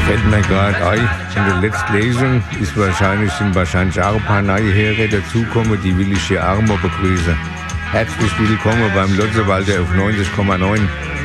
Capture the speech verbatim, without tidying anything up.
Fällt mir gerade ein, in der letzten Lesung ist wahrscheinlich, sind wahrscheinlich auch ein paar neue Hörer dazugekommen, die will ich hier auch mal begrüßen. Herzlich willkommen beim Lotse Walter auf neunzig Komma neun.